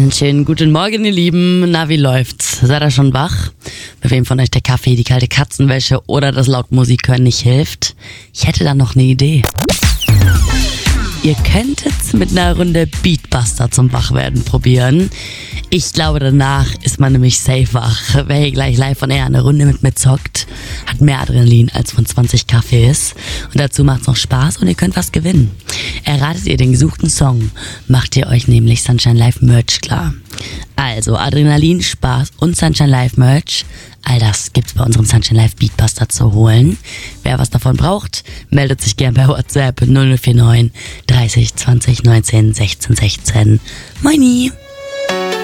Einen schönen guten Morgen, ihr Lieben. Na, wie läuft's? Seid ihr schon wach? Bei wem von euch der Kaffee, die kalte Katzenwäsche oder das laut Musik hören nicht hilft? Ich hätte da noch eine Idee. Ihr könntet mit einer Runde Beatbuster zum Wachwerden probieren. Ich glaube, danach ist man nämlich safe wach. Wer hier gleich live von eine Runde mit mir zockt, hat mehr Adrenalin als von 20 Kaffees. Und dazu macht's noch Spaß und ihr könnt was gewinnen. Erratet ihr den gesuchten Song, macht ihr euch nämlich Sunshine Live Merch klar. Also Adrenalin, Spaß und Sunshine Live Merch, all das gibt's bei unserem Sunshine Live Beatbuster zu holen. Wer was davon braucht, meldet sich gern per WhatsApp 0049 30 20 19 16 16. Moini!